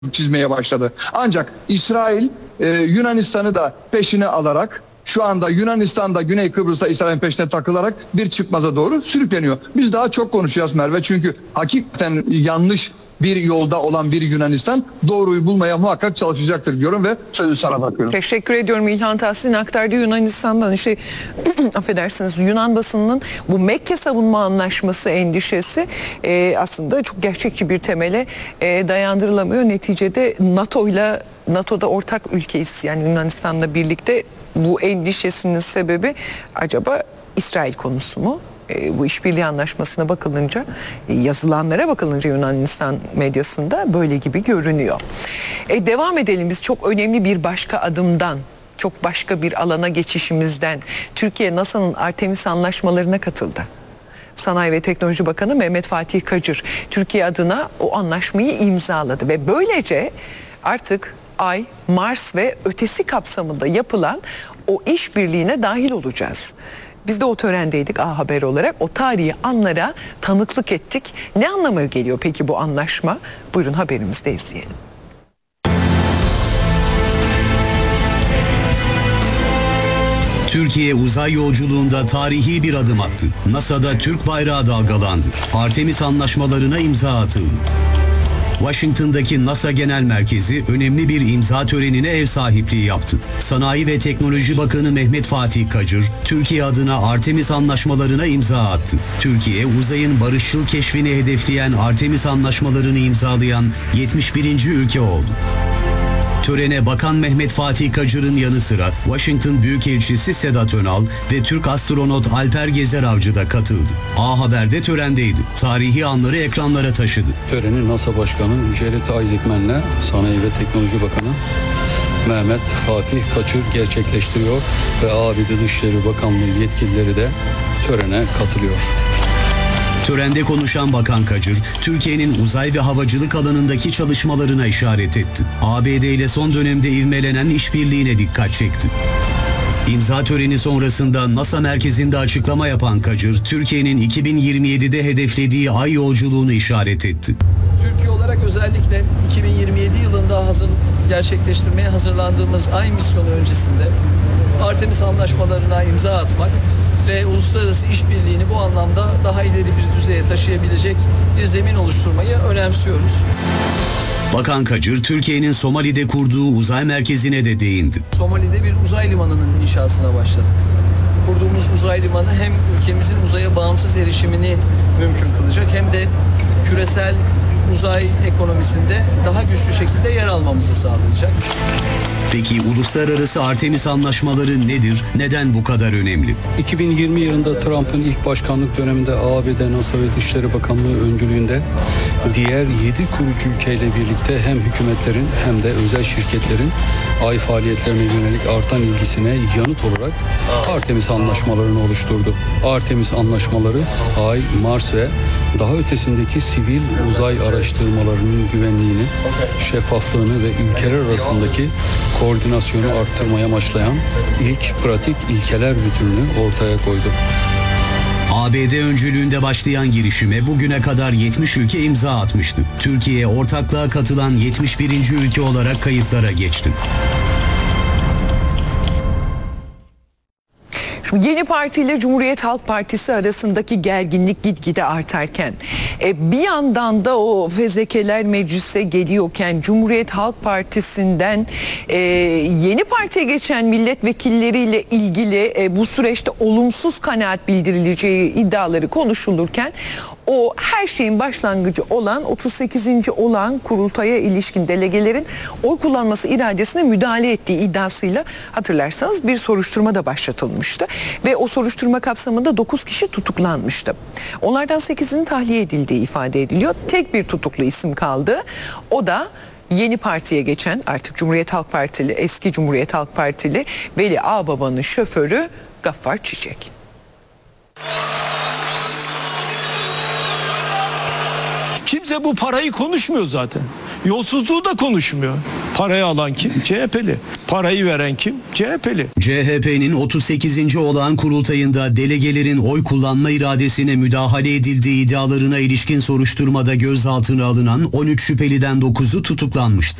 çizmeye başladı. Ancak İsrail Yunanistan'ı da peşine alarak şu anda Yunanistan'da Güney Kıbrıs'ta İsrail'in peşine takılarak bir çıkmaza doğru sürükleniyor. Biz daha çok konuşacağız Merve, çünkü hakikaten yanlış bir yolda olan bir Yunanistan doğruyu bulmaya muhakkak çalışacaktır diyorum ve sözü sana bakıyorum. Teşekkür ediyorum İlhan Tahsin'in aktardığı Yunanistan'dan. Affedersiniz, Yunan basınının bu Mekke savunma anlaşması endişesi aslında çok gerçekçi bir temele dayandırılamıyor. Neticede NATO'da ortak ülkeyiz, yani Yunanistan'la birlikte. Bu endişesinin sebebi acaba İsrail konusu mu? Bu işbirliği anlaşmasına bakılınca, yazılanlara bakılınca Yunanistan medyasında böyle gibi görünüyor. Devam edelim biz çok önemli bir başka adımdan, çok başka bir alana geçişimizden. Türkiye NASA'nın Artemis anlaşmalarına katıldı. Sanayi ve Teknoloji Bakanı Mehmet Fatih Kacır Türkiye adına o anlaşmayı imzaladı ve böylece artık Ay, Mars ve ötesi kapsamında yapılan o işbirliğine dahil olacağız. Biz de o törendeydik A Haber olarak. O tarihi anlara tanıklık ettik. Ne anlama geliyor peki bu anlaşma? Buyurun haberimizde izleyelim. Türkiye uzay yolculuğunda tarihi bir adım attı. NASA'da Türk bayrağı dalgalandı. Artemis anlaşmalarına imza atıldı. Washington'daki NASA Genel Merkezi önemli bir imza törenine ev sahipliği yaptı. Sanayi ve Teknoloji Bakanı Mehmet Fatih Kacır, Türkiye adına Artemis anlaşmalarına imza attı. Türkiye, uzayın barışçıl keşfini hedefleyen Artemis anlaşmalarını imzalayan 71. ülke oldu. Törene Bakan Mehmet Fatih Kacır'ın yanı sıra Washington Büyükelçisi Sedat Önal ve Türk astronot Alper Gezer Avcı da katıldı. A Haber'de törendeydi. Tarihi anları ekranlara taşıdı. Töreni NASA Başkanı Mücerret Ayzekmen'le Sanayi ve Teknoloji Bakanı Mehmet Fatih Kacır gerçekleştiriyor ve ABD Dışişleri Bakanlığı yetkilileri de törene katılıyor. Törende konuşan Bakan Kacır, Türkiye'nin uzay ve havacılık alanındaki çalışmalarına işaret etti. ABD ile son dönemde ivmelenen işbirliğine dikkat çekti. İmza töreni sonrasında NASA merkezinde açıklama yapan Kacır, Türkiye'nin 2027'de hedeflediği Ay yolculuğunu işaret etti. Türkiye olarak özellikle 2027 yılında gerçekleştirmeye hazırlandığımız Ay misyonu öncesinde Artemis anlaşmalarına imza atmak ve uluslararası işbirliğini bu anlamda daha ileri bir düzeye taşıyabilecek bir zemin oluşturmayı önemsiyoruz. Bakan Kacır, Türkiye'nin Somali'de kurduğu uzay merkezine de değindi. Somali'de bir uzay limanının inşasına başladık. Kurduğumuz uzay limanı hem ülkemizin uzaya bağımsız erişimini mümkün kılacak hem de küresel uzay ekonomisinde daha güçlü şekilde yer almamızı sağlayacak. Peki uluslararası Artemis anlaşmaları nedir? Neden bu kadar önemli? 2020 yılında Trump'ın ilk başkanlık döneminde ABD NASA ve Dışişleri Bakanlığı öncülüğünde diğer 7 kurucu ülkeyle birlikte hem hükümetlerin hem de özel şirketlerin Ay faaliyetlerine yönelik artan ilgisine yanıt olarak Artemis anlaşmalarını oluşturdu. Artemis anlaşmaları Ay, Mars ve daha ötesindeki sivil uzay araştırmalarının güvenliğini, şeffaflığını ve ülkeler arasındaki koordinasyonu arttırmaya amaçlayan ilk pratik ilkeler bütününü ortaya koydu. ABD öncülüğünde başlayan girişime bugüne kadar 70 ülke imza atmıştı. Türkiye ortaklığa katılan 71. ülke olarak kayıtlara geçti. Yeni Parti ile Cumhuriyet Halk Partisi arasındaki gerginlik gitgide artarken bir yandan da o fezlekeler meclise geliyorken Cumhuriyet Halk Partisi'nden yeni partiye geçen milletvekilleriyle ilgili bu süreçte olumsuz kanaat bildirileceği iddiaları konuşulurken o her şeyin başlangıcı olan 38. olan kurultaya ilişkin delegelerin oy kullanması iradesine müdahale ettiği iddiasıyla hatırlarsanız bir soruşturma da başlatılmıştı. Ve o soruşturma kapsamında 9 kişi tutuklanmıştı. Onlardan 8'inin tahliye edildiği ifade ediliyor. Tek bir tutuklu isim kaldı. O da yeni partiye geçen artık Cumhuriyet Halk Partili, eski Cumhuriyet Halk Partili Veli Ağbaba'nın şoförü Gaffar Çiçek. Kimse bu parayı konuşmuyor zaten. Yolsuzluğu da konuşmuyor. Parayı alan kim? CHP'li. Parayı veren kim? CHP'li. CHP'nin 38. olağan kurultayında delegelerin oy kullanma iradesine müdahale edildiği iddialarına ilişkin soruşturmada gözaltına alınan 13 şüpheliden 9'u tutuklanmıştı.